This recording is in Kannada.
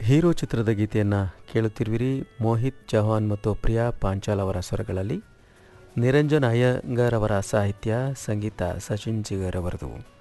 ಹೀರೋ ಚಿತ್ರದ ಗೀತೆಯನ್ನು ಕೇಳುತ್ತಿರುವಿರಿ. ಮೋಹಿತ್ ಚೌಹಾನ್ ಮತ್ತು ಪ್ರಿಯಾ ಪಾಂಚಾಲ್ ಅವರ ಸ್ವರಗಳಲ್ಲಿ, ನಿರಂಜನ್ ಅಯ್ಯಂಗಾರ್ ಅವರ ಸಾಹಿತ್ಯ, ಸಂಗೀತ ಸಚಿನ್ ಜಿಗರ್ ಅವರದು.